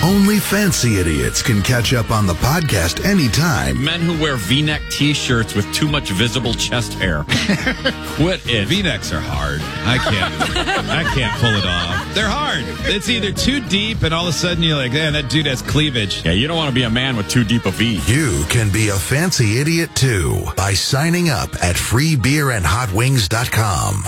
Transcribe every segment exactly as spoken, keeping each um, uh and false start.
Only fancy idiots can catch up on the podcast anytime. Men who wear V-neck T-shirts with too much visible chest hair. Quit it. V-necks are hard. I can't. I can't pull it off. They're hard. It's either too deep, and all of a sudden you're like, man, that dude has cleavage. Yeah, you don't want to be a man with too deep a V. You can be a fancy idiot too by signing up at free beer and hot wings dot com.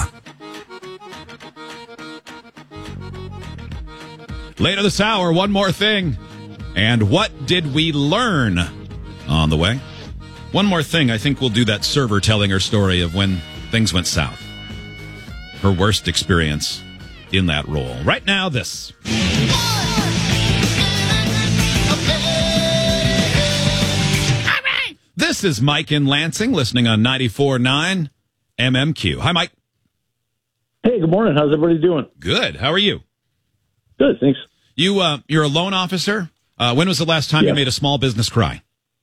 Later this hour, one more thing. And what did we learn on the way? One more thing. I think we'll do that server telling her story of when things went south. Her worst experience in that role. Right now, this. This is Mike in Lansing, listening on ninety-four point nine M M Q. Hi, Mike. Hey, good morning. How's everybody doing? Good. How are you? Good, thanks. You, uh, you're a loan officer. Uh, when was the last time yeah. you made a small business cry?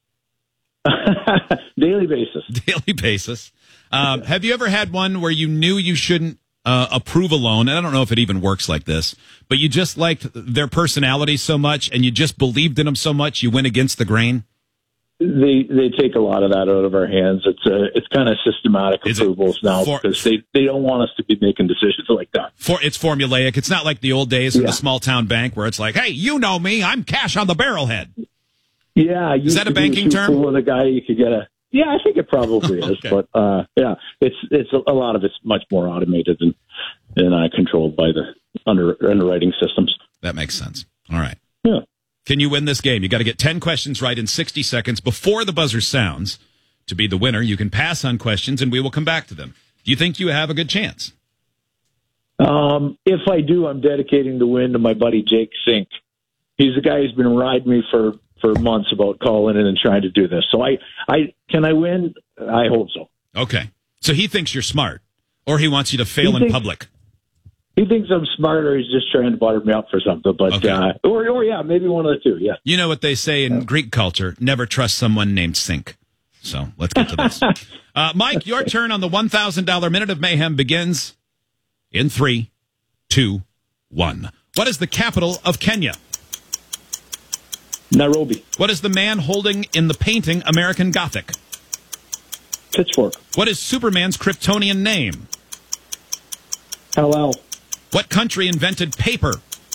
Daily basis. Daily basis. Um, have you ever had one where you knew you shouldn't uh, approve a loan? And I don't know if it even works like this, but you just liked their personality so much and you just believed in them so much you went against the grain? They they take a lot of that out of our hands. It's a, it's kind of systematic Is approvals now for, because they, they don't want us to be making decisions like that. For It's formulaic. It's not like the old days of yeah. the small town bank where it's like, hey, you know me, I'm cash on the barrelhead. Yeah. Is that a banking term? With a guy, you could get a. Yeah, I think it probably is, okay. but uh, yeah, it's it's a, a lot of it's much more automated and and uh, controlled by the under, underwriting systems. That makes sense. All right. Yeah. Can you win this game? You got to get ten questions right in sixty seconds before the buzzer sounds. To be the winner, you can pass on questions and we will come back to them. Do you think you have a good chance? Um, if I do, I'm dedicating the win to my buddy Jake Sink. He's the guy who's been riding me for, for months about calling in and trying to do this. So I, I can I win? I hope so. Okay. So he thinks you're smart, or he wants you to fail He in thinks- public. He thinks I'm smart, or he's just trying to butter me up for something. But Okay. uh, or or yeah, maybe one of the two. Yeah. You know what they say in Greek culture: never trust someone named Sink. So let's get to this. uh, Mike, your turn on the one thousand dollars Minute of Mayhem begins in three, two, one. What is the capital of Kenya? Nairobi. What is the man holding in the painting American Gothic? Pitchfork. What is Superman's Kryptonian name? Kal-El. What country invented paper?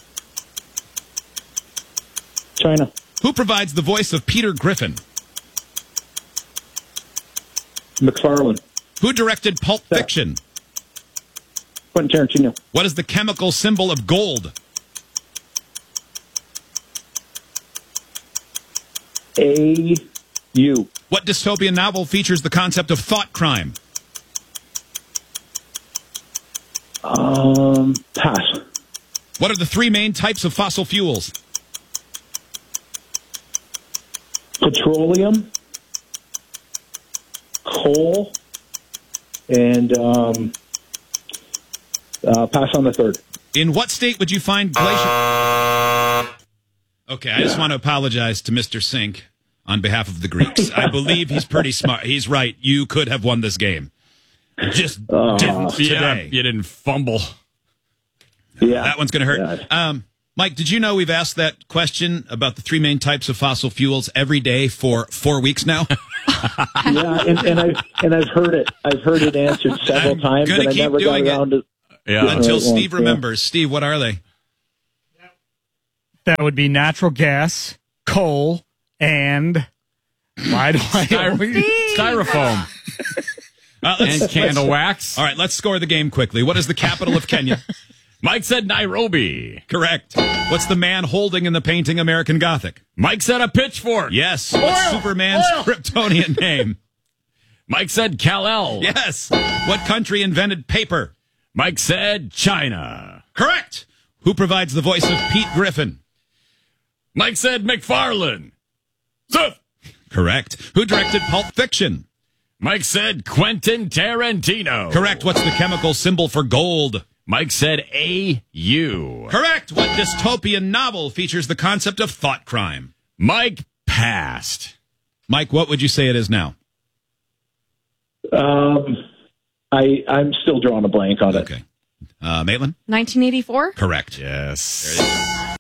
China. Who provides the voice of Peter Griffin? McFarlane. Who directed Pulp Fiction? Quentin Tarantino. What is the chemical symbol of gold? A U. What dystopian novel features the concept of thought crime? Um, pass. What are the three main types of fossil fuels? Petroleum, coal, and um, uh, pass on the third. In what state would you find glacier? Okay, I just want to apologize to Mister Sink on behalf of the Greeks. I believe he's pretty smart. He's right. You could have won this game. Just Uh, didn't today. Yeah, you didn't fumble. Yeah. That one's going to hurt. Yeah. Um, Mike, did you know we've asked that question about the three main types of fossil fuels every day for four weeks now? Yeah, and, and I've and I've heard it. I've heard it answered several I'm times, gonna and I keep never got doing it. around to. Yeah. Until Right one, Steve yeah. remembers. Steve, what are they? That would be natural gas, coal, and why do I Styro- styrofoam Uh, let's- and candle wax. All right, let's score the game quickly. What is the capital of Kenya? Mike said Nairobi. Correct. What's the man holding in the painting American Gothic? Mike said a pitchfork. Yes. What's Oil! Superman's Oil! Kryptonian name? Mike said Kal-El. Yes. What country invented paper? Mike said China. Correct. Who provides the voice of Pete Griffin? Mike said McFarlane. Seth. Correct. Who directed Pulp Fiction? Mike said Quentin Tarantino. Correct. What's the chemical symbol for gold? Mike said A U. Correct. What dystopian novel features the concept of thought crime? Mike passed. Mike, what would you say it is now? Um, I I'm still drawing a blank on it. Okay. Uh, Maitland? nineteen eighty-four? Correct. Yes.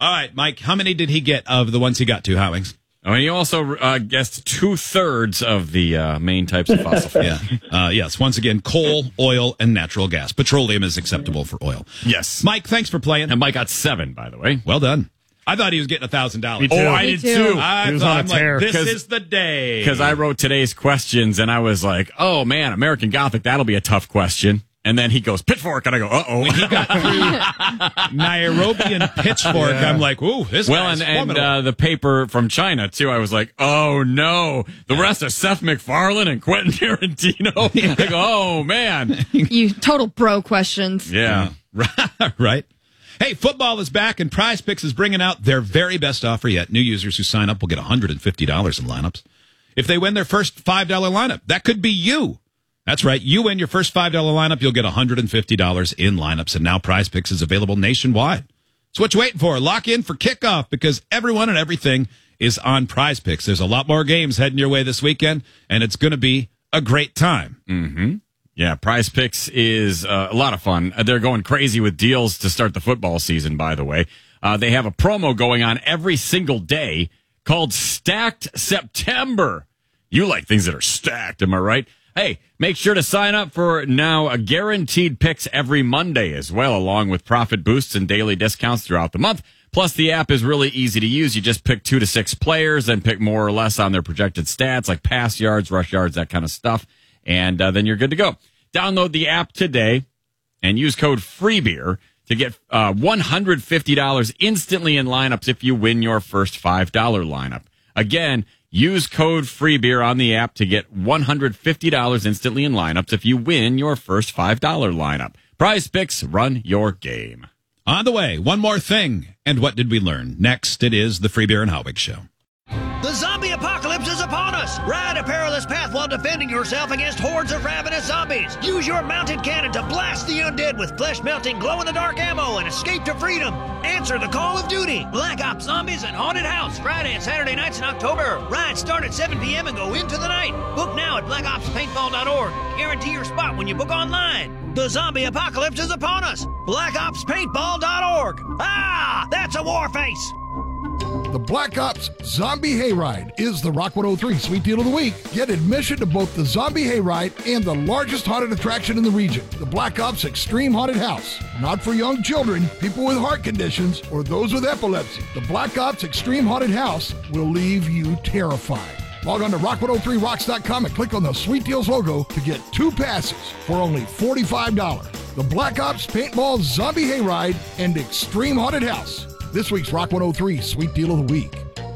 All right, Mike, how many did he get of the ones he got to, Hot Wings? Oh, and he also uh, guessed two-thirds of the uh, main types of fossil fuels. Yeah. Uh, yes, once again, coal, oil, and natural gas. Petroleum is acceptable for oil. Yes. Mike, thanks for playing. And Mike got seven, by the way. Well done. I thought he was getting one thousand dollars. Oh, I Me did too. too. I He was thought, on a I'm like, tear. this 'Cause- is the day. Because I wrote today's questions, and I was like, oh, man, American Gothic, that'll be a tough question. And then he goes, Pitchfork, and I go, uh-oh. He got through Nairobi and Pitchfork. Yeah. I'm like, ooh, this Well, guy's and, and formidable. uh, the paper from China, too. I was like, oh, no. The rest of Seth MacFarlane and Quentin Tarantino. I go, oh, man. You total bro questions. Yeah. Right. Hey, football is back, and Prize Picks is bringing out their very best offer yet. New users who sign up will get one hundred fifty dollars in lineups if they win their first five dollar lineup. That could be you. That's right. You win your first five dollar lineup, you'll get one hundred fifty dollars in lineups. And now Prize Picks is available nationwide. So what you waiting for? Lock in for kickoff because everyone and everything is on Prize Picks. There's a lot more games heading your way this weekend, and it's going to be a great time. Mm-hmm. Yeah, Prize Picks is uh, a lot of fun. Uh, They're going crazy with deals to start the football season, by the way. Uh, they have a promo going on every single day called Stacked September. You like things that are stacked, am I right? Hey, make sure to sign up for now a guaranteed picks every Monday as well, along with profit boosts and daily discounts throughout the month. Plus, the app is really easy to use. You just pick two to six players and pick more or less on their projected stats, like pass yards, rush yards, that kind of stuff. And uh, then you're good to go. Download the app today and use code FREEBEER to get uh, one hundred fifty dollars instantly in lineups if you win your first five dollar lineup. Again, use code FREEBEER on the app to get one hundred fifty dollars instantly in lineups if you win your first five dollar lineup. Prize Picks, run your game. On the way, one more thing. And what did we learn? Next, it is the Free Beer and Hot Wings Show. The zombie apocalypse is upon us! Ride a perilous path while defending yourself against hordes of ravenous zombies! Use your mounted cannon to blast the undead with flesh-melting, glow-in-the-dark ammo and escape to freedom! Answer the call of duty! Black Ops Zombies and Haunted House, Friday and Saturday nights in October! Rides start at seven p.m. and go into the night! Book now at black ops paintball dot org. Guarantee your spot when you book online! The zombie apocalypse is upon us! black ops paintball dot org. Ah! That's a war face! The Black Ops Zombie Hayride is the Rock one oh three Sweet Deal of the Week. Get admission to both the Zombie Hayride and the largest haunted attraction in the region, the Black Ops Extreme Haunted House. Not for young children, people with heart conditions, or those with epilepsy. The Black Ops Extreme Haunted House will leave you terrified. Log on to rock one oh three rocks dot com and click on the Sweet Deals logo to get two passes for only forty-five dollars. The Black Ops Paintball Zombie Hayride and Extreme Haunted House. This week's Rock one oh three Sweet Deal of the Week.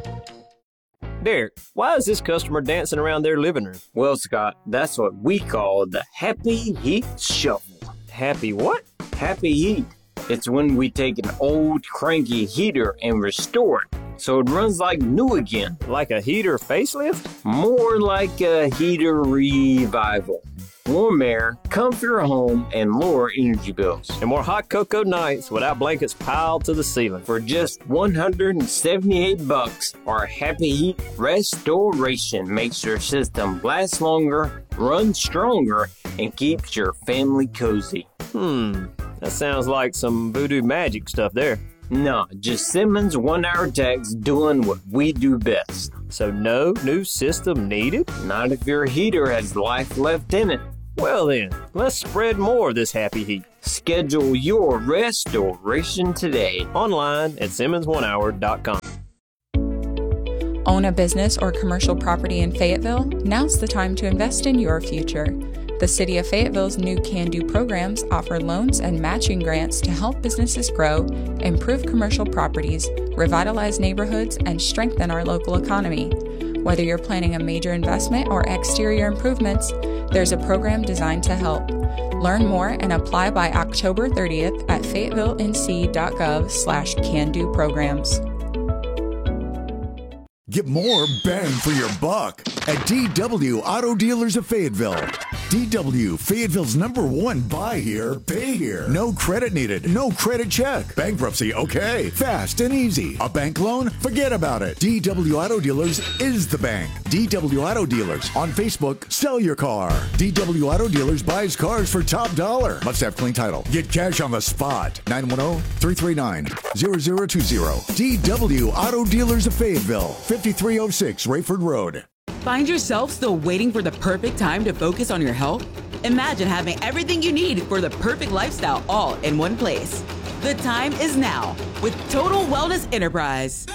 Derek, why is this customer dancing around their living room? Well, Scott, that's what we call the Happy Heat Shuffle. Happy what? Happy Heat. It's when we take an old cranky heater and restore it so it runs like new again. Like a heater facelift? More like a heater revival. Warm air, comfier home, and lower energy bills. And more hot cocoa nights without blankets piled to the ceiling. For just one hundred seventy-eight bucks, our Happy Heat Restoration makes your system last longer, run stronger, and keeps your family cozy. Hmm, that sounds like some voodoo magic stuff there. No, just Simmons one-hour techs doing what we do best. So no new system needed? Not if your heater has life left in it. Well then, let's spread more of this happy heat. Schedule your restoration today. Online at simmons one hour dot com. Own a business or commercial property in Fayetteville? Now's the time to invest in your future. The City of Fayetteville's new Can Do programs offer loans and matching grants to help businesses grow, improve commercial properties, revitalize neighborhoods, and strengthen our local economy. Whether you're planning a major investment or exterior improvements, there's a program designed to help. Learn more and apply by October thirtieth at fayetteville n c dot gov slash can do programs. Get more bang for your buck at D W Auto Dealers of Fayetteville. D W, Fayetteville's number one buy here, pay here. No credit needed, no credit check. Bankruptcy, okay. Fast and easy. A bank loan? Forget about it. D W Auto Dealers is the bank. D W Auto Dealers. On Facebook, sell your car. D W Auto Dealers buys cars for top dollar. Must have clean title. Get cash on the spot. nine one zero, three three nine, zero zero two zero. D W Auto Dealers of Fayetteville. fifty-three oh six Rayford Road. Find yourself still waiting for the perfect time to focus on your health? Imagine having everything you need for the perfect lifestyle all in one place. The time is now with Total Wellness Enterprise.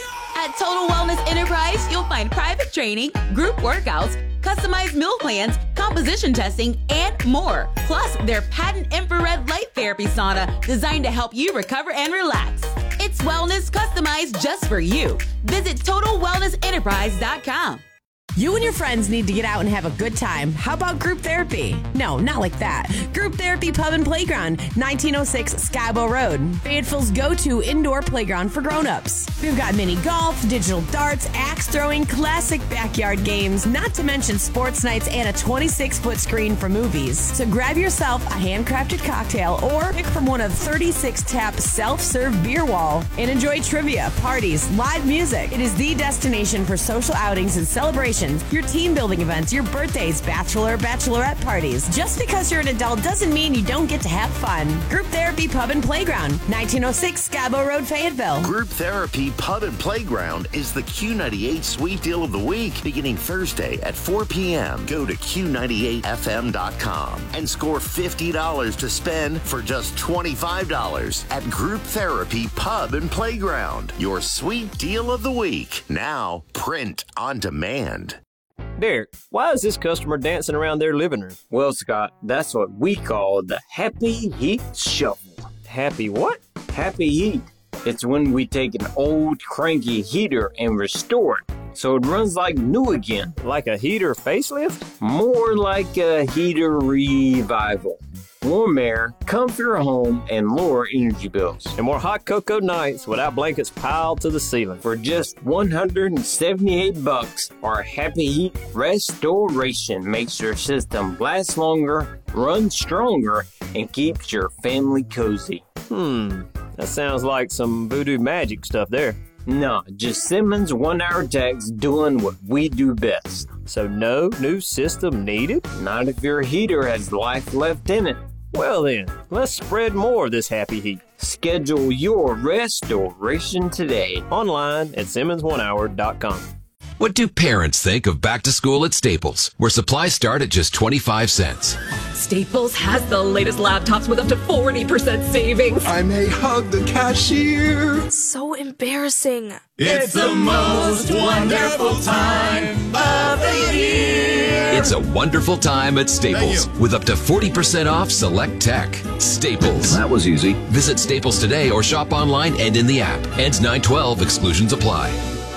At Total Wellness Enterprise, you'll find private training, group workouts, customized meal plans, composition testing, and more. Plus, their patent infrared light therapy sauna designed to help you recover and relax. It's wellness customized just for you. Visit total wellness enterprise dot com. You and your friends need to get out and have a good time. How about group therapy? No, not like that. Group Therapy Pub and Playground, nineteen oh six Scabo Road. Fayetteville's go-to indoor playground for grown-ups. We've got mini golf, digital darts, axe throwing, classic backyard games, not to mention sports nights and a twenty-six foot screen for movies. So grab yourself a handcrafted cocktail or pick from one of thirty-six tap self-serve beer wall and enjoy trivia, parties, live music. It is the destination for social outings and celebrations, your team building events, your birthdays, bachelor, bachelorette parties. Just because you're an adult doesn't mean you don't get to have fun. Group Therapy Pub and Playground, nineteen oh six Scabo Road, Fayetteville. Group Therapy Pub and Playground is the Q ninety-eight Sweet Deal of the Week, beginning Thursday at four p.m. Go to Q ninety-eight F M dot com and score fifty dollars to spend for just twenty-five dollars at Group Therapy Pub and Playground. Your Sweet Deal of the Week, now print on demand. Derek, why is this customer dancing around their living room? Well, Scott, that's what we call the Happy Heat Shuffle. Happy what? Happy Heat. It's when we take an old cranky heater and restore it so it runs like new again. Like a heater facelift? More like a heater revival. Warm air, comfier home, and lower energy bills. And more hot cocoa nights without blankets piled to the ceiling. For just one hundred seventy-eight bucks, our Happy Heat Restoration makes your system last longer, run stronger, and keeps your family cozy. Hmm, that sounds like some voodoo magic stuff there. Nah, just Simmons one-hour techs doing what we do best. So no new system needed? Not if your heater has life left in it. Well then, let's spread more of this happy heat. Schedule your restoration today online at simmons one hour dot com. What do parents think of back to school at Staples, where supplies start at just twenty-five cents? Staples has the latest laptops with up to forty percent savings. I may hug the cashier. So embarrassing. It's the most wonderful time of the year. It's a wonderful time at Staples with up to forty percent off select tech. Staples. That was easy. Visit Staples today or shop online and in the app. Ends nine twelve. Exclusions apply.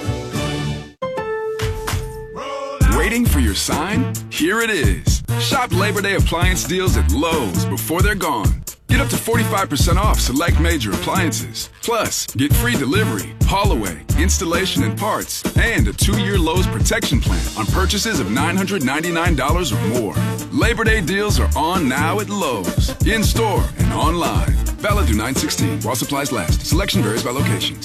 Waiting for your sign? Here it is. Shop Labor Day appliance deals at Lowe's before they're gone. Get up to forty-five percent off select major appliances. Plus, get free delivery, haul away, installation and parts, and a two-year Lowe's protection plan on purchases of nine hundred ninety-nine dollars or more. Labor Day deals are on now at Lowe's, in-store and online. Valid through nine sixteen while supplies last. Selection varies by location.